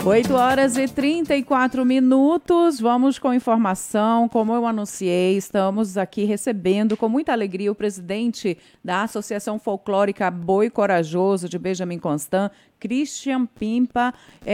8h34. Vamos com informação. Como eu anunciei, estamos aqui recebendo com muita alegria o presidente da Associação Folclórica Boi Corajoso de Benjamin Constant, Christian Pimpa.